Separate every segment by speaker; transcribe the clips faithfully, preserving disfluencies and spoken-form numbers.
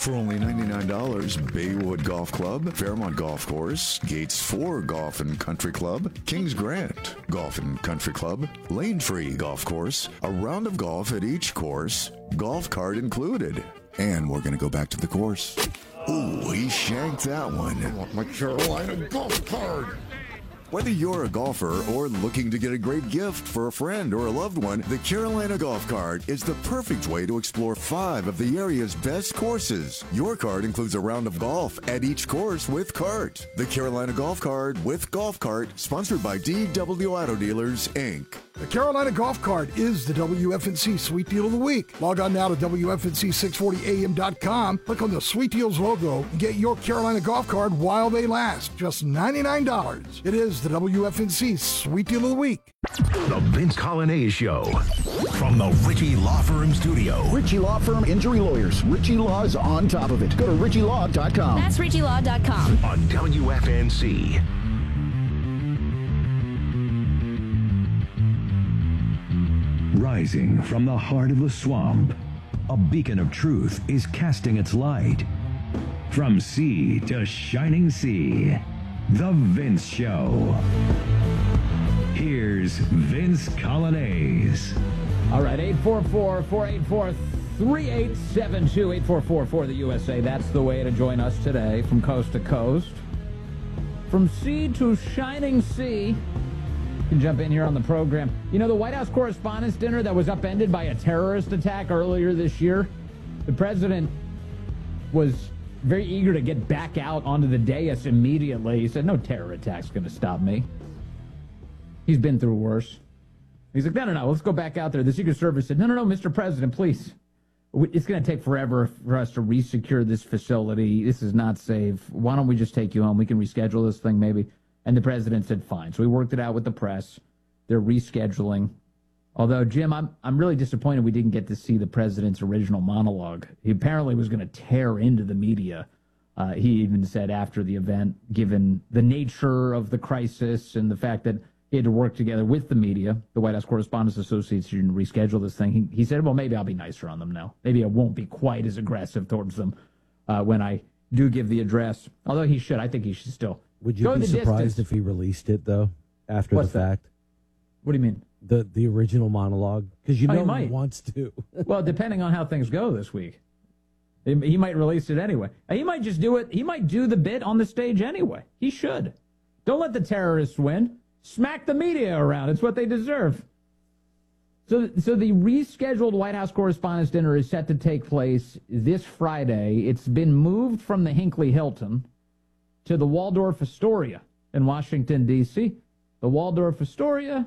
Speaker 1: For only ninety-nine dollars, Baywood Golf Club, Fairmont Golf Course, Gates four Golf and Country Club, Kings Grant Golf and Country Club, Lane Free Golf Course, a round of golf at each course, golf cart included. And we're going to go back to the course. Ooh, he shanked that one.
Speaker 2: I want my Carolina golf cart.
Speaker 1: Whether you're a golfer or looking to get a great gift for a friend or a loved one, the Carolina Golf Cart is the perfect way to explore five of the area's best courses. Your cart includes a round of golf at each course with cart. The Carolina Golf Cart with Golf Cart, sponsored by D W Auto Dealers, Incorporated.
Speaker 3: The Carolina Golf Cart is the W F N C Sweet Deal of the Week. Log on now to W F N C six forty A M dot com, click on the Sweet Deals logo, and get your Carolina Golf Cart while they last. Just ninety-nine dollars. It is the W F N C Sweet Deal of the Week.
Speaker 4: The Vince Colonnese Show from the Ritchie Law Firm studio.
Speaker 5: Ritchie Law Firm Injury Lawyers. Ritchie Law is on top of it. Go to ritchie law dot com.
Speaker 6: That's ritchie law dot com.
Speaker 4: On W F N C. Rising from the heart of the swamp, a beacon of truth is casting its light. From sea to shining sea, The Vince Show. Here's Vince Colonnese.
Speaker 7: All right, eight four four, four eight four, three eight seven two, eight four four for the U S A. That's the way to join us today from coast to coast. From sea to shining sea. You can jump in here on the program. You know, the White House Correspondents' Dinner that was upended by a terrorist attack earlier this year, the president was very eager to get back out onto the dais immediately. He said, no terror attack's going to stop me. He's been through worse. He's like, no, no, no, let's go back out there. The Secret Service said, no, no, no, Mister President, please. It's going to take forever for us to resecure this facility. This is not safe. Why don't we just take you home? We can reschedule this thing maybe. And the president said, fine. So we worked it out with the press. They're rescheduling. Although, Jim, I'm I'm really disappointed we didn't get to see the president's original monologue. He apparently was going to tear into the media. Uh, he even said after the event, given the nature of the crisis and the fact that he had to work together with the media, the White House Correspondents Association, to reschedule this thing, he, he said, well, maybe I'll be nicer on them now. Maybe I won't be quite as aggressive towards them uh, when I do give the address. Although he should. I think he should still.
Speaker 8: Would you
Speaker 7: Go
Speaker 8: be
Speaker 7: the
Speaker 8: surprised
Speaker 7: distance.
Speaker 8: if he released it, though, after
Speaker 7: What's
Speaker 8: the
Speaker 7: that?
Speaker 8: fact?
Speaker 7: What do you mean?
Speaker 8: The the original monologue? Because you
Speaker 7: Oh, he
Speaker 8: know he
Speaker 7: might.
Speaker 8: wants to.
Speaker 7: Well, depending on how things go this week. He, he might release it anyway. He might just do it. He might do the bit on the stage anyway. He should. Don't let the terrorists win. Smack the media around. It's what they deserve. So, so the rescheduled White House Correspondents' Dinner is set to take place this Friday. It's been moved from the Hinckley Hilton to the Waldorf Astoria in Washington, D C The Waldorf Astoria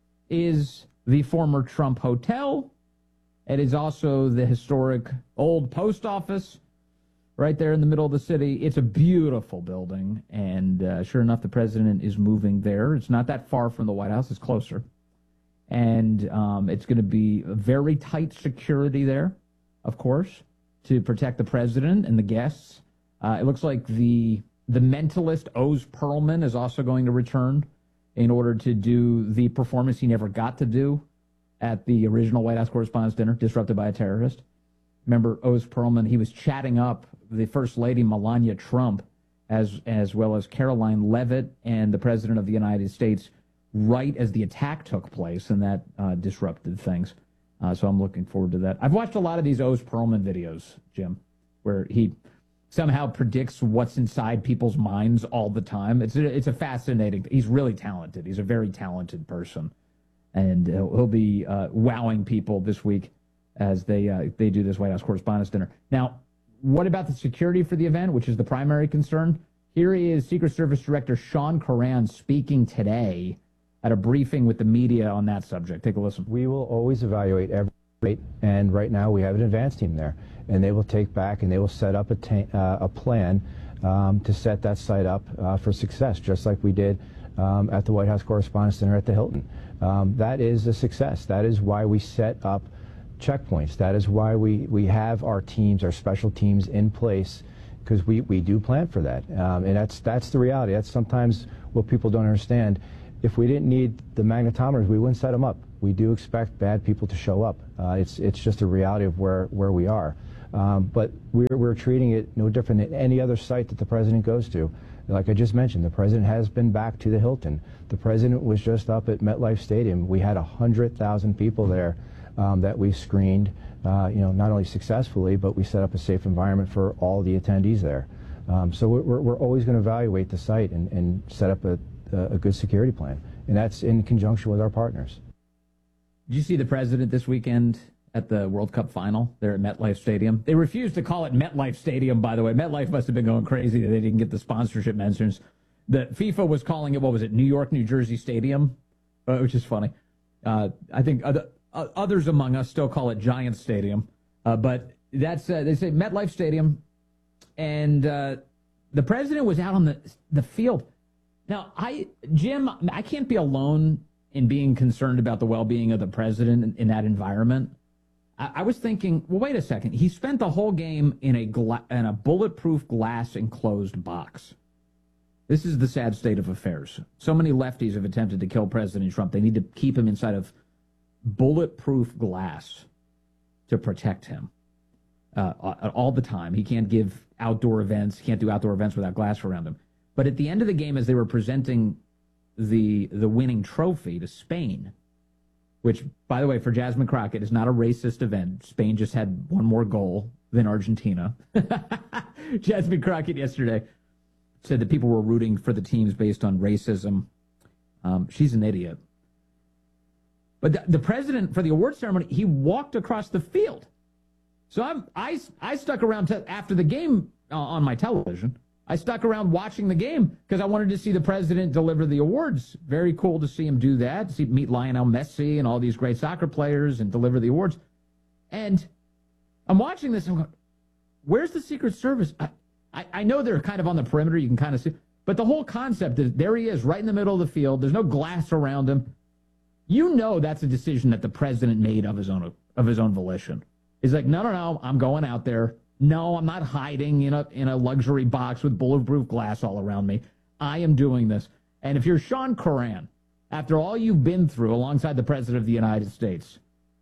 Speaker 7: is the former Trump Hotel. It is also the historic old post office right there in the middle of the city. It's a beautiful building, and uh, sure enough, the president is moving there. It's not that far from the White House. It's closer. And um, it's going to be very tight security there, of course, to protect the president and the guests. Uh, it looks like the the mentalist Oz Perlman is also going to return in order to do the performance he never got to do at the original White House Correspondents' Dinner, disrupted by a terrorist. Remember Oz Perlman? He was chatting up the First Lady Melania Trump as as well as Caroline Leavitt and the President of the United States right as the attack took place, and that uh, disrupted things. Uh, so I'm looking forward to that. I've watched a lot of these Oz Perlman videos, Jim, where he somehow predicts what's inside people's minds all the time. It's a, it's a fascinating. He's really talented. He's a very talented person, and he'll, he'll be uh, wowing people this week as they uh, they do this White House Correspondents' Dinner. Now, what about the security for the event, which is the primary concern? Here is Secret Service Director Sean Curran speaking today at a briefing with the media on that subject. Take a listen.
Speaker 9: We will always evaluate every rate, and right now we have an advance team there, and they will take back and they will set up a, ta- uh, a plan um, to set that site up uh, for success, just like we did um, at the White House Correspondents' Dinner at the Hilton. Um, that is a success. That is why we set up checkpoints. That is why we, we have our teams, our special teams in place, because we, we do plan for that. Um, and that's that's the reality. That's sometimes what people don't understand. If we didn't need the magnetometers, we wouldn't set them up. We do expect bad people to show up. Uh, it's it's just a reality of where, where we are. Um, but we're, we're treating it no different than any other site that the president goes to. Like I just mentioned, the president has been back to the Hilton. The president was just up at MetLife Stadium. We had one hundred thousand people there um, that we screened, uh, you know, not only successfully, but we set up a safe environment for all the attendees there. Um, so we're, we're always going to evaluate the site and, and set up a, a good security plan. And that's in conjunction with our partners.
Speaker 7: Did you see the president this weekend at the World Cup final there at MetLife Stadium? They refused to call it MetLife Stadium, by the way. MetLife must have been going crazy that they didn't get the sponsorship mentions. The FIFA was calling it, what was it, New York, New Jersey Stadium, uh, which is funny. Uh, I think other, uh, others among us still call it Giant Stadium. Uh, but that's uh, they say MetLife Stadium, and uh, the president was out on the the field. Now, I Jim, I can't be alone in being concerned about the well-being of the president in, in that environment. I, I was thinking, well, wait a second. He spent the whole game in a gla- in a bulletproof glass enclosed box. This is the sad state of affairs. So many lefties have attempted to kill President Trump. They need to keep him inside of bulletproof glass to protect him uh, all the time. He can't give outdoor events. He can't do outdoor events without glass around him. But at the end of the game, as they were presenting the the winning trophy to Spain, which, by the way, for Jasmine Crockett, is not a racist event. Spain just had one more goal than Argentina. Jasmine Crockett yesterday said that people were rooting for the teams based on racism. Um, she's an idiot. But the, the president, for the award ceremony, he walked across the field. So I'm, I, I stuck around to, after the game uh, on my television. I stuck around watching the game because I wanted to see the president deliver the awards. Very cool to see him do that, see meet Lionel Messi and all these great soccer players and deliver the awards. And I'm watching this and I'm going, where's the Secret Service? I, I, I know they're kind of on the perimeter. You can kind of see. But the whole concept is there he is right in the middle of the field. There's no glass around him. You know that's a decision that the president made of his own of his own volition. He's like, no, no, no, I'm going out there. No, I'm not hiding in a in a luxury box with bulletproof glass all around me. I am doing this. And if you're Sean Curran, after all you've been through alongside the President of the United States,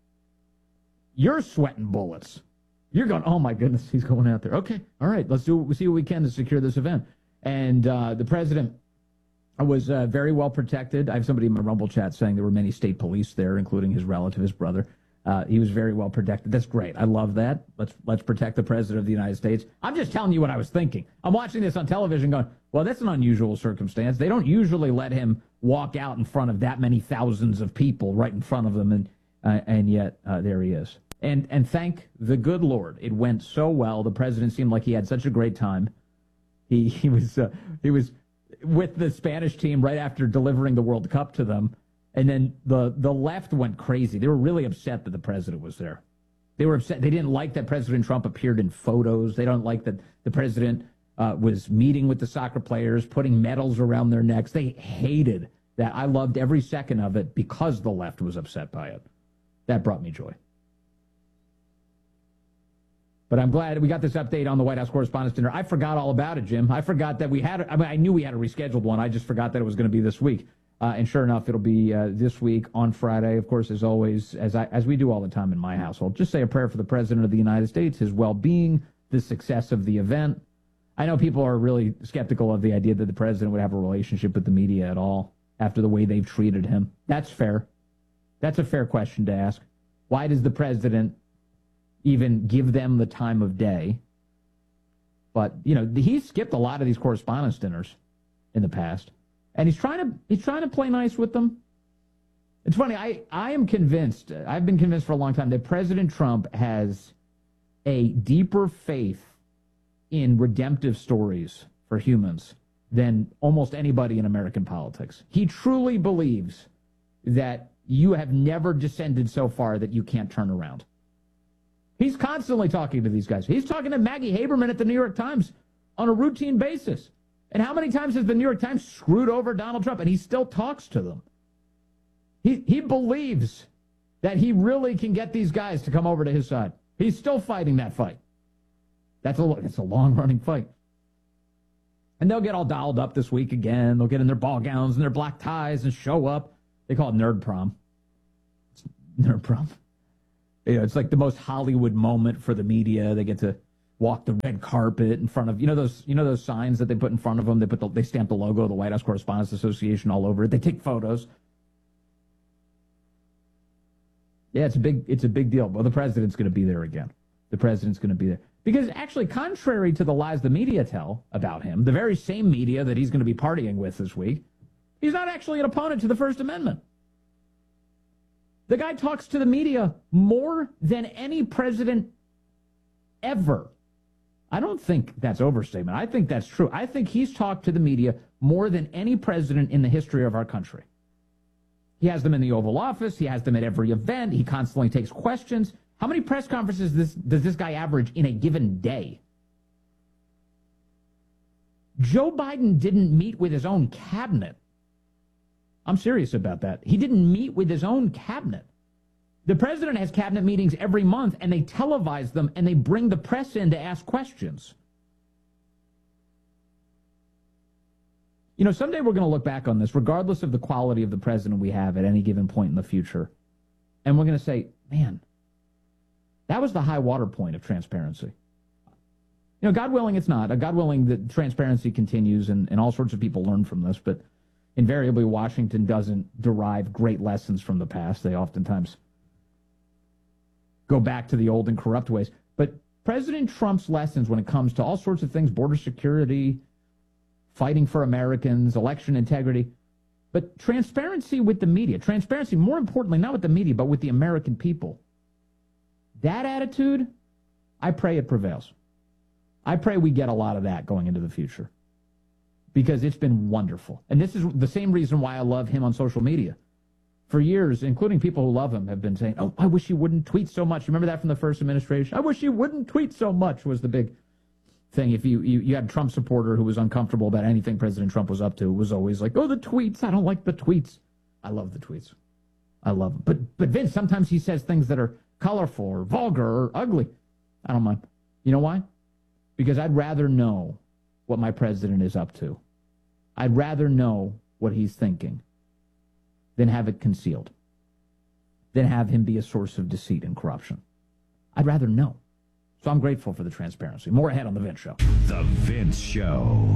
Speaker 7: you're sweating bullets. You're going, oh, my goodness, he's going out there. Okay, all right, let's do we'll see what we can to secure this event. And uh, the president was uh, very well protected. I have somebody in my Rumble chat saying there were many state police there, including his relative, his brother. Uh, he was very well protected. That's great. I love that. Let's let's protect the president of the United States. I'm just telling you what I was thinking. I'm watching this on television going, well, that's an unusual circumstance. They don't usually let him walk out in front of that many thousands of people right in front of them, and uh, and yet uh, there he is. And and thank the good Lord, it went so well. The president seemed like he had such a great time. He he was uh, he was with the Spanish team right after delivering the World Cup to them. And then the, the left went crazy. They were really upset that the president was there. They were upset. They didn't like that President Trump appeared in photos. They don't like that the president uh, was meeting with the soccer players, putting medals around their necks. They hated that. I loved every second of it because the left was upset by it. That brought me joy. But I'm glad we got this update on the White House Correspondents' Dinner. I forgot all about it, Jim. I forgot that we had, I mean, I knew we had a rescheduled one. I just forgot that it was going to be this week. Uh, and sure enough, it'll be uh, this week on Friday. Of course, as always, as I, as we do all the time in my household, just say a prayer for the President of the United States, his well-being, the success of the event. I know people are really skeptical of the idea that the president would have a relationship with the media at all after the way they've treated him. That's fair. That's a fair question to ask. Why does the president even give them the time of day? But, you know, he's skipped a lot of these correspondence dinners in the past. And he's trying to he's trying to play nice with them. It's funny, I, I am convinced, I've been convinced for a long time that President Trump has a deeper faith in redemptive stories for humans than almost anybody in American politics. He truly believes that you have never descended so far that you can't turn around. He's constantly talking to these guys. He's talking to Maggie Haberman at the New York Times on a routine basis. And how many times has the New York Times screwed over Donald Trump? And he still talks to them. He he believes that he really can get these guys to come over to his side. He's still fighting that fight. That's a, that's a long-running fight. And they'll get all dolled up this week again. They'll get in their ball gowns and their black ties and show up. They call it nerd prom. It's nerd prom. You know, it's like the most Hollywood moment for the media. They get to walk the red carpet in front of, you know, those, you know, those signs that they put in front of them. They put the, they stamp the logo of the White House Correspondents Association all over it. They take photos. Yeah, it's a big, it's a big deal. Well, the president's going to be there again. The president's going to be there because actually, contrary to the lies the media tell about him, the very same media that he's going to be partying with this week, he's not actually an opponent to the First Amendment. The guy talks to the media more than any president ever. I don't think that's overstatement. I think that's true. I think he's talked to the media more than any president in the history of our country. He has them in the Oval Office. He has them at every event. He constantly takes questions. How many press conferences this, does this guy average in a given day? Joe Biden didn't meet with his own cabinet. I'm serious about that. He didn't meet with his own cabinet. The president has cabinet meetings every month, and they televise them, and they bring the press in to ask questions. You know, someday we're going to look back on this, regardless of the quality of the president we have at any given point in the future, and we're going to say, man, that was the high water point of transparency. You know, God willing, it's not. God willing, that transparency continues, and, and all sorts of people learn from this, but invariably, Washington doesn't derive great lessons from the past. They oftentimes go back to the old and corrupt ways. But President Trump's lessons when it comes to all sorts of things, border security, fighting for Americans, election integrity, but transparency with the media, transparency, more importantly, not with the media, but with the American people. That attitude, I pray it prevails. I pray we get a lot of that going into the future because it's been wonderful. And this is the same reason why I love him on social media. For years, including people who love him, have been saying, oh, I wish he wouldn't tweet so much. Remember that from the first administration? I wish he wouldn't tweet so much was the big thing. If you, you, you had a Trump supporter who was uncomfortable about anything President Trump was up to, it was always like, oh, the tweets. I don't like the tweets. I love the tweets. I love them. But, but Vince, sometimes he says things that are colorful or vulgar or ugly. I don't mind. You know why? Because I'd rather know what my president is up to. I'd rather know what he's thinking than have it concealed, than have him be a source of deceit and corruption. I'd rather know. So I'm grateful for the transparency. More ahead on The Vince Show.
Speaker 4: The Vince Show.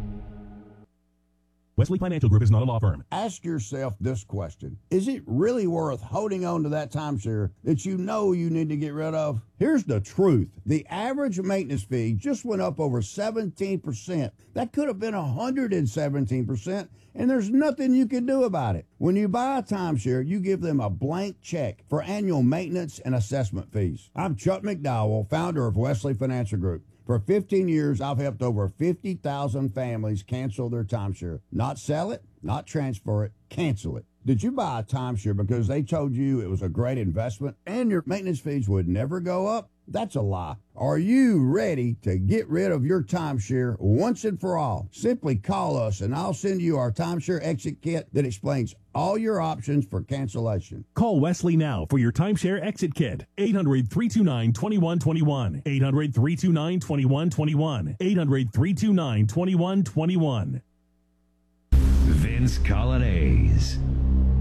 Speaker 6: Wesley Financial Group is not a law firm.
Speaker 2: Ask yourself this question. Is it really worth holding on to that timeshare that you know you need to get rid of? Here's the truth. The average maintenance fee just went up over seventeen percent. That could have been one hundred seventeen percent, and there's nothing you can do about it. When you buy a timeshare, you give them a blank check for annual maintenance and assessment fees. I'm Chuck McDowell, founder of Wesley Financial Group. For fifteen years, I've helped over fifty thousand families cancel their timeshare. Not sell it, not transfer it, cancel it. Did you buy a timeshare because they told you it was a great investment and your maintenance fees would never go up? That's a lie. Are you ready to get rid of your timeshare once and for all? Simply call us and I'll send you our timeshare exit kit that explains all your options for cancellation.
Speaker 6: Call Wesley now for your timeshare exit kit. eight hundred, three two nine, two one two one. eight hundred, three two nine, two one two one. eight hundred, three two nine, two one two one.
Speaker 4: Vince Colonnese.